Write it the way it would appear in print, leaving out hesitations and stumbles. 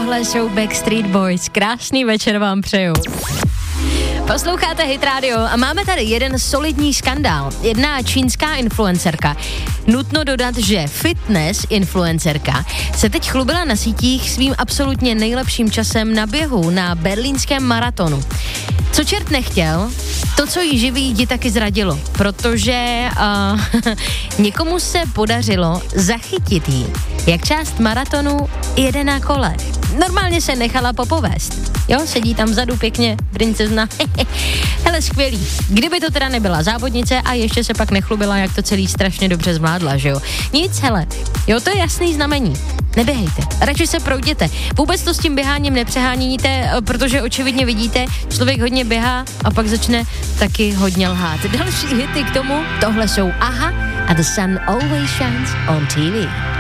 Tohle jsou Backstreet Boys. Krásný večer vám přeju. Posloucháte Hit Radio a máme tady jeden solidní skandál. Jedna čínská influencerka. Nutno dodat, že fitness influencerka se teď chlubila na sítích svým absolutně nejlepším časem na běhu na berlínském maratonu. Co čert nechtěl, to, co jí živí, ji taky zradilo, protože někomu se podařilo zachytit jí, jak část maratonu jede na kole. Normálně se nechala popovést. Jo, sedí tam vzadu pěkně, princezna. Hele, skvělý. Kdyby to teda nebyla závodnice a ještě se pak nechlubila, jak to celý strašně dobře zvládla, že jo. Nic, hele. Jo, to je jasný znamení. Neběhejte, radši se projděte. Vůbec to s tím běháním nepřeháníte, protože očividně vidíte, člověk hodně běhá a pak začne taky hodně lhát. Další hity k tomu, tohle jsou Aha a The Sun Always Shines on TV.